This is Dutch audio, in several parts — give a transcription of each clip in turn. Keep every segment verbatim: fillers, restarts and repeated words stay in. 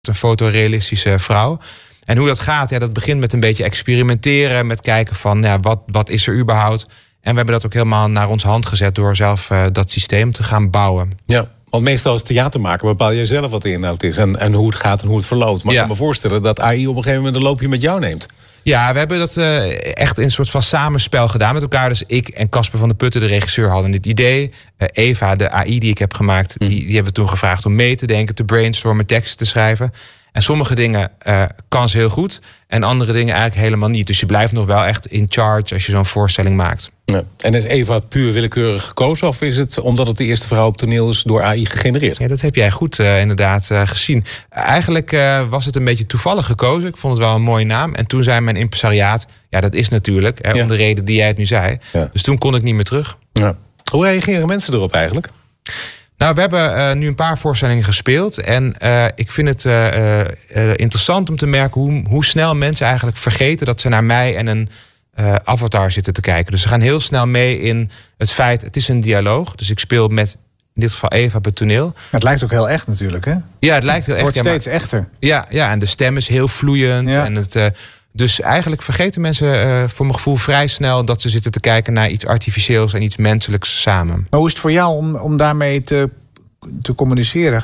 een fotorealistische vrouw. En hoe dat gaat, ja, dat begint met een beetje experimenteren, met kijken van ja, wat, wat is er überhaupt. En we hebben dat ook helemaal naar ons hand gezet door zelf uh, dat systeem te gaan bouwen. Ja. Want meestal als theatermaker bepaal jij zelf wat de inhoud is en, en hoe het gaat en hoe het verloopt. Maar ja. ik kan me voorstellen dat A I op een gegeven moment een loopje met jou neemt. Ja, we hebben dat uh, echt in een soort van samenspel gedaan met elkaar. Dus ik en Casper van der Putten, de regisseur, hadden dit idee. Uh, Eva, de A I die ik heb gemaakt, die, die hebben we toen gevraagd om mee te denken, te brainstormen, teksten te schrijven. En sommige dingen uh, kan ze heel goed en andere dingen eigenlijk helemaal niet. Dus je blijft nog wel echt in charge als je zo'n voorstelling maakt. Ja. En is Eva puur willekeurig gekozen of is het omdat het de eerste vrouw op toneel is door A I gegenereerd? Ja, dat heb jij goed uh, inderdaad uh, gezien. Eigenlijk uh, was het een beetje toevallig gekozen. Ik vond het wel een mooie naam. En toen zei mijn impresariaat, ja dat is natuurlijk, hè, ja. om de reden die jij het nu zei. Ja. Dus toen kon ik niet meer terug. Ja. Hoe reageren mensen erop eigenlijk? Nou, we hebben uh, nu een paar voorstellingen gespeeld. En uh, ik vind het uh, uh, interessant om te merken hoe, hoe snel mensen eigenlijk vergeten dat ze naar mij en een uh, avatar zitten te kijken. Dus ze gaan heel snel mee in het feit, het is een dialoog. Dus ik speel met, in dit geval Eva, op het toneel. Het lijkt ook heel echt natuurlijk, hè? Ja, het lijkt heel echt. Het wordt ja, steeds maar, echter. Ja, ja, en de stem is heel vloeiend. Ja. En het, uh, dus eigenlijk vergeten mensen uh, voor mijn gevoel vrij snel dat ze zitten te kijken naar iets artificieels en iets menselijks samen. Maar hoe is het voor jou om, om daarmee te... te communiceren.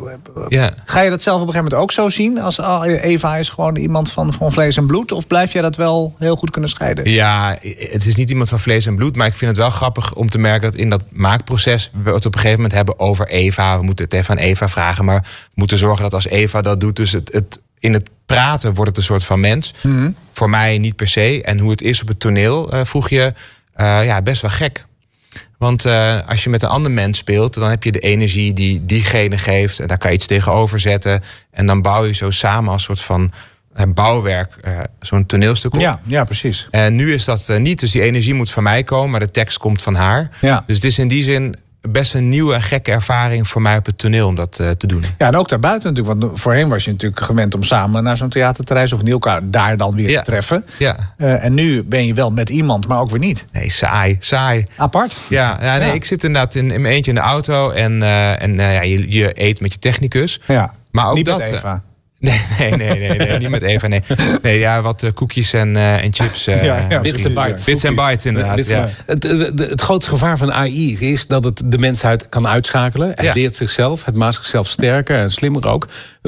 Ja. Ga je dat zelf op een gegeven moment ook zo zien? Als Eva is gewoon iemand van, van vlees en bloed? Of blijf jij dat wel heel goed kunnen scheiden? Ja, het is niet iemand van vlees en bloed. Maar ik vind het wel grappig om te merken dat in dat maakproces we het op een gegeven moment hebben over Eva. We moeten het even aan Eva vragen. Maar we moeten zorgen dat als Eva dat doet, dus het, het, in het praten wordt het een soort van mens. Mm-hmm. Voor mij niet per se. En hoe het is op het toneel, uh, vroeg je, uh, ja, best wel gek. Want uh, als je met een ander mens speelt, dan heb je de energie die diegene geeft. En daar kan je iets tegenover zetten. En dan bouw je zo samen als soort van uh, bouwwerk uh, zo'n toneelstuk op. Ja, ja, precies. En nu is dat uh, niet. Dus die energie moet van mij komen, maar de tekst komt van haar. Ja. Dus het is in die zin best een nieuwe en gekke ervaring voor mij op het toneel om dat uh, te doen. Ja, en ook daarbuiten natuurlijk. Want voorheen was je natuurlijk gewend om samen naar zo'n theater te reizen of niet elkaar daar dan weer ja. te treffen. Ja. Uh, en nu ben je wel met iemand, maar ook weer niet. Nee, saai, saai. Apart? Ja, ja, nee, ja. ik zit inderdaad in, in mijn eentje in de auto en, uh, en uh, ja, je, je eet met je technicus. Ja. Maar ook niet dat, met Eva. Nee, nee, nee, nee, nee, niet met Eva. Nee, nee ja, wat uh, koekjes en, uh, en chips. Uh, ja, ja, bits en bytes. Bits en bytes, inderdaad. Bits, ja. het, het, het grote gevaar van A I is dat het de mensheid kan uitschakelen. Het ja. leert zichzelf, het maakt zichzelf sterker en slimmer ook.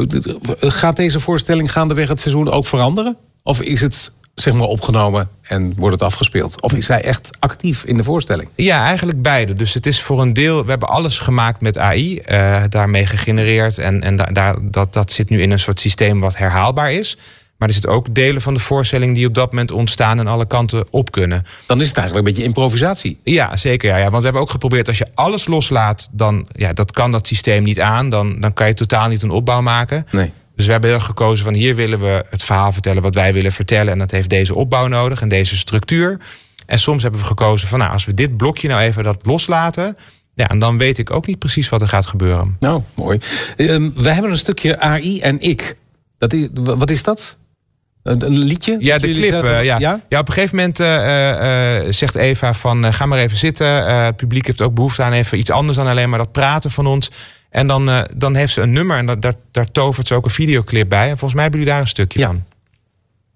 Gaat deze voorstelling gaandeweg het seizoen ook veranderen? Of is het zeg maar opgenomen en wordt het afgespeeld? Of is hij echt actief in de voorstelling? Ja, eigenlijk beide. Dus het is voor een deel, we hebben alles gemaakt met A I, uh, daarmee gegenereerd. En, en daar, dat, dat zit nu in een soort systeem wat herhaalbaar is. Maar er zitten ook delen van de voorstelling die op dat moment ontstaan en alle kanten op kunnen. Dan is het eigenlijk een beetje improvisatie. Ja, zeker. Ja, ja. Want we hebben ook geprobeerd, als je alles loslaat, dan ja, dat kan dat systeem niet aan. Dan, dan kan je totaal niet een opbouw maken. Nee. Dus we hebben heel gekozen van hier willen we het verhaal vertellen wat wij willen vertellen. En dat heeft deze opbouw nodig en deze structuur. En soms hebben we gekozen van nou, als we dit blokje nou even dat loslaten, ja, en dan weet ik ook niet precies wat er gaat gebeuren. Nou, mooi. Um, we hebben een stukje A I en ik. Dat is, wat is dat? Een, een liedje? Ja, de clip. Zelf, uh, ja. Ja? ja, op een gegeven moment uh, uh, zegt Eva van uh, ga maar even zitten. Uh, het publiek heeft ook behoefte aan even iets anders dan alleen maar dat praten van ons. En dan, uh, dan heeft ze een nummer en dat, daar, daar tovert ze ook een videoclip bij. En volgens mij hebben jullie daar een stukje ja. van.